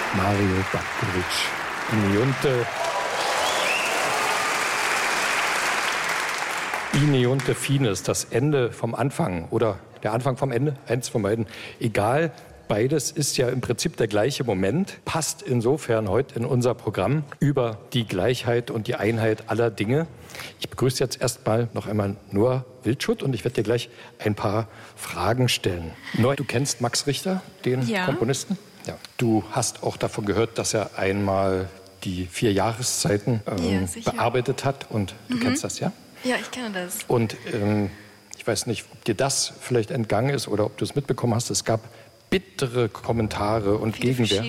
Mario Batkovic. Ineunte Fines, das Ende vom Anfang oder der Anfang vom Ende, eins von beiden. Egal, beides ist ja im Prinzip der gleiche Moment, passt insofern heute in unser Programm über die Gleichheit und die Einheit aller Dinge. Ich begrüße jetzt erstmal noch einmal Noah Wildschut und ich werde dir gleich ein paar Fragen stellen. Noah, du kennst Max Richter, den Komponisten? Ja. Du hast auch davon gehört, dass er einmal die 4 Jahreszeiten bearbeitet hat und du kennst das, ja? Ja, ich kenne das. Und ich weiß nicht, ob dir das vielleicht entgangen ist oder ob du es mitbekommen hast. Es gab bittere Kommentare und Gegenwehr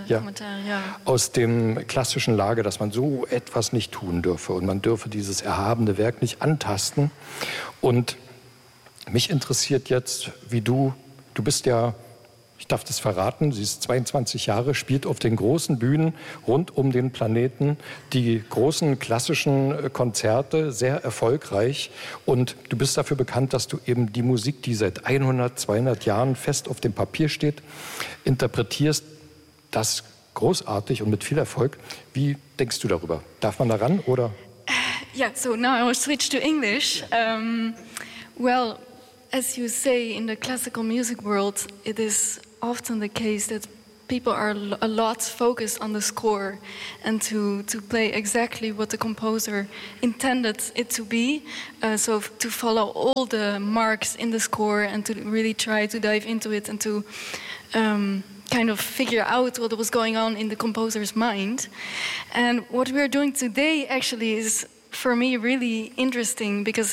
aus dem klassischen Lager, dass man so etwas nicht tun dürfe und man dürfe dieses erhabene Werk nicht antasten. Und mich interessiert jetzt, wie du bist ja, ich darf das verraten, sie ist 22 Jahre, spielt auf den großen Bühnen rund um den Planeten die großen klassischen Konzerte, sehr erfolgreich. Und du bist dafür bekannt, dass du eben die Musik, die seit 100, 200 Jahren fest auf dem Papier steht, interpretierst. Das großartig und mit viel Erfolg. Wie denkst du darüber? Darf man daran oder? Yeah, so now I will switch to English. Well, as you say, in the classical music world, it is often the case that people are a lot focused on the score and to play exactly what the composer intended it to be. So to follow all the marks in the score and to really try to dive into it and to kind of figure out what was going on in the composer's mind. And what we are doing today actually is, for me, really interesting because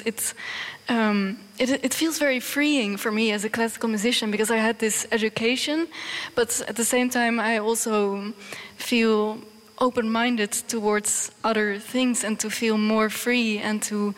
it feels very freeing for me as a classical musician because I had this education, but at the same time I also feel open-minded towards other things and to feel more free and to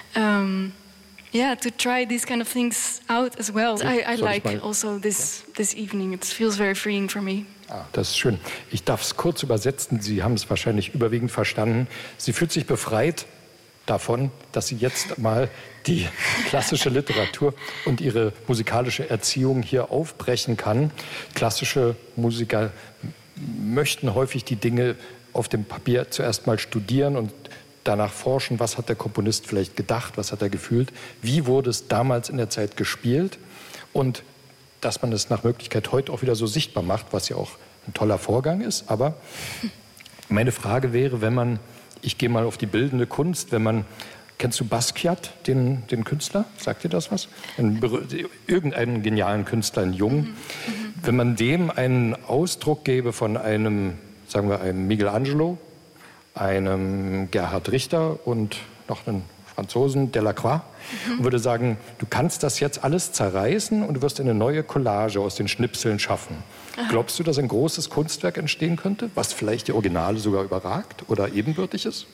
try these kind of things out as well. I like also this evening. It feels very freeing for me. Ah, das ist schön. Ich darf es kurz übersetzen. Sie haben es wahrscheinlich überwiegend verstanden. Sie fühlt sich befreit davon, dass sie jetzt mal die klassische Literatur und ihre musikalische Erziehung hier aufbrechen kann. Klassische Musiker möchten häufig die Dinge auf dem Papier zuerst mal studieren und danach forschen, was hat der Komponist vielleicht gedacht, was hat er gefühlt, wie wurde es damals in der Zeit gespielt und dass man es nach Möglichkeit heute auch wieder so sichtbar macht, was ja auch ein toller Vorgang ist. Aber meine Frage wäre, ich gehe mal auf die bildende Kunst, kennst du Basquiat, den Künstler? Sagt dir das was? Irgendeinen genialen Künstler, einen Jungen. Wenn man dem einen Ausdruck gäbe von einem, sagen wir, einem Michelangelo, einem Gerhard Richter und noch einen Franzosen, Delacroix, und würde sagen, du kannst das jetzt alles zerreißen und du wirst eine neue Collage aus den Schnipseln schaffen. Glaubst du, dass ein großes Kunstwerk entstehen könnte, was vielleicht die Originale sogar überragt oder ebenbürtig ist?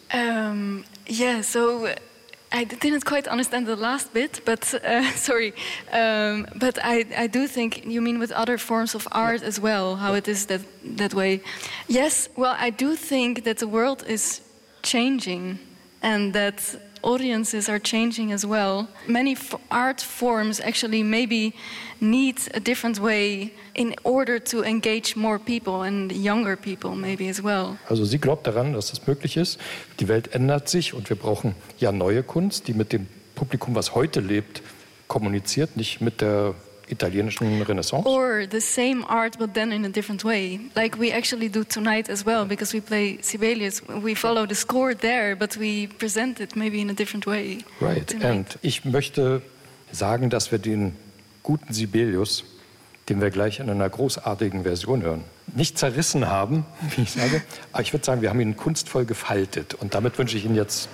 So I didn't quite understand the last bit, but sorry. But I do think you mean with other forms of art as well, how it is that way. Yes, well, I do think that the world is changing and that audiences are changing as well. Many art forms actually maybe need a different way in order to engage more people and younger people maybe as well. Also sie glaubt daran, dass das möglich ist. Die Welt ändert sich und wir brauchen ja neue Kunst, die mit dem Publikum, was heute lebt, kommuniziert, nicht mit der italienischen Renaissance. Or the same art but then in a different way. Like we actually do tonight as well because we play Sibelius. We follow the score there but we present it maybe in a different way. Right. Tonight. And ich möchte sagen, dass wir den guten Sibelius, den wir gleich in einer großartigen Version hören, nicht zerrissen haben, wie ich sage, aber ich würde sagen, wir haben ihn kunstvoll gefaltet und damit wünsche ich Ihnen jetzt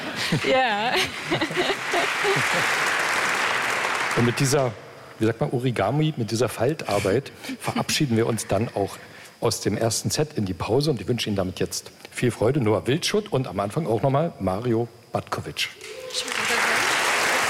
und mit dieser, wie sagt man, Origami, mit dieser Faltarbeit verabschieden wir uns dann auch aus dem ersten Set in die Pause und ich wünsche Ihnen damit jetzt viel Freude. Noah Wildschut und am Anfang auch nochmal Mario Batkovic.